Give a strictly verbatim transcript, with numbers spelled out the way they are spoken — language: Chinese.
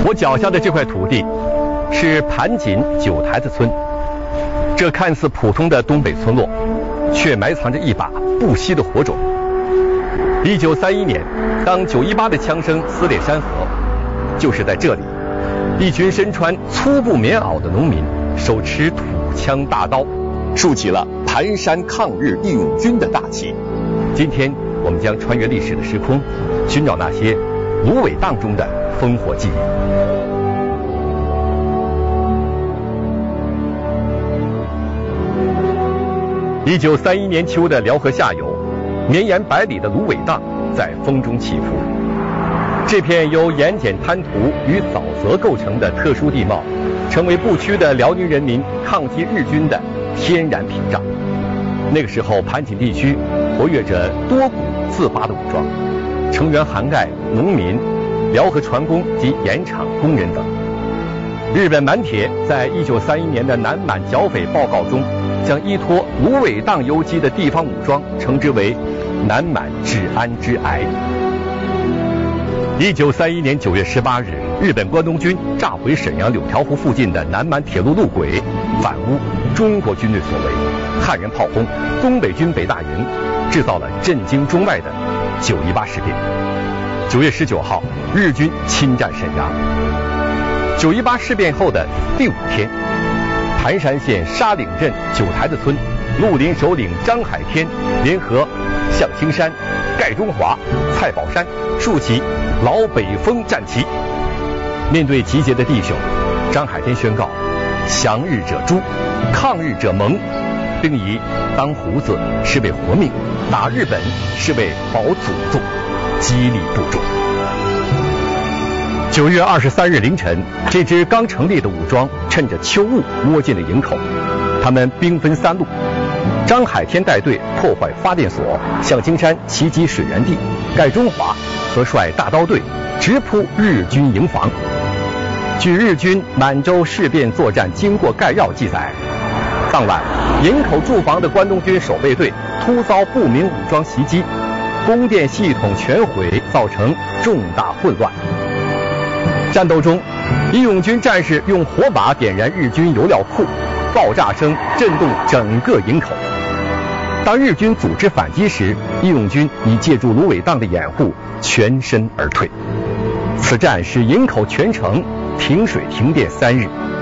我脚下的这块土地是盘锦九台子村，这看似普通的东北村落，却埋藏着一把不息的火种。一九三一年，当九一八的枪声撕裂山河，就是在这里，一群身穿粗布棉袄的农民手持土枪大刀，竖起了盘山抗日义勇军的大旗。今天我们将穿越历史的时空，寻找那些芦苇荡中的烽火记忆。一九三一年秋的辽河下游，绵延百里的芦苇荡在风中起伏。这片由盐碱滩涂与沼泽构成的特殊地貌，成为不屈的辽宁人民抗击日军的天然屏障。那个时候，盘锦地区活跃着多股自发的武装，成员涵盖农民、辽河船工及盐场工人等。日本满铁在一九三一年的南满剿匪报告中，将依托芦苇荡游击的地方武装称之为南满治安之癌。一九三一年九月十八日，日本关东军炸毁沈阳柳条湖附近的南满铁路路轨，反诬中国军队所为，悍然炮轰东北军北大营，制造了震惊中外的九一八事变。九月十九号，日军侵占沈阳。九一八事变后的第五天，盘山县沙岭镇九台子村绿林首领张海天联合向青山、盖中华、蔡宝山竖起老北风战旗。面对集结的弟兄，张海天宣告：降日者诛，抗日者盟，并以当胡子是为活命，打日本是为保祖宗，激励部众。九月二十三日凌晨，这支刚成立的武装趁着秋雾摸进了营口，他们兵分三路。张海天带队破坏发电所，向青山袭击水源地，盖中华则率大刀队直扑日军营房。据日军满洲事变作战经过概要记载，当晚营口驻防的关东军守备队突遭不明武装袭击，供电系统全毁，造成重大混乱。战斗中，义勇军战士用火把点燃日军油料库，爆炸声震动整个营口。当日军组织反击时，义勇军以借助芦苇荡的掩护，全身而退。此战使营口全城停水停电三日。